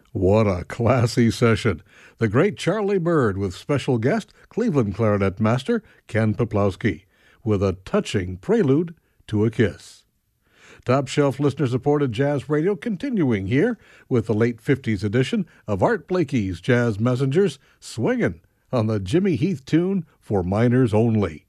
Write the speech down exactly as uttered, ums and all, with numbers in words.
What a classy session. The great Charlie Bird with special guest Cleveland clarinet master Ken Peplowski with a touching prelude to a kiss. Top Shelf listener-supported jazz radio continuing here with the late fifties edition of Art Blakey's Jazz Messengers swinging on the Jimmy Heath tune For Minors Only.